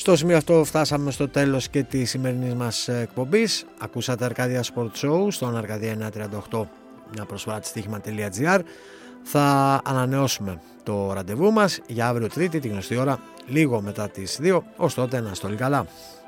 Στο σημείο αυτό φτάσαμε στο τέλος και της σημερινής μας εκπομπής. Ακούσατε Arcadia Sport Show στον Arcadia 938, μια προσφορά της στοίχημα.gr. Θα ανανεώσουμε το ραντεβού μας για αύριο Τρίτη, τη γνωστή ώρα, λίγο μετά τις 2. Ως τότε να είστε όλοι καλά.